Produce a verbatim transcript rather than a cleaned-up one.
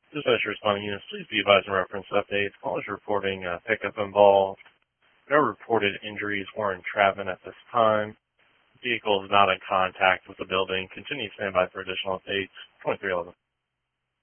Dispatch responding units, please be advised in reference to updates. Callers reporting uh, pickup involved. No reported injuries or entrapment at this time. Vehicle is not in contact with the building. Continue to stand by for additional updates. twenty-three eleven.